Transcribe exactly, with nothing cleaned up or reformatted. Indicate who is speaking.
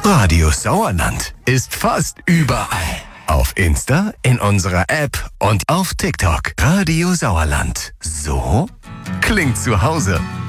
Speaker 1: Radio Sauerland ist fast überall. Auf Insta, in unserer App und auf TikTok. Radio Sauerland. So klingt zu Hause.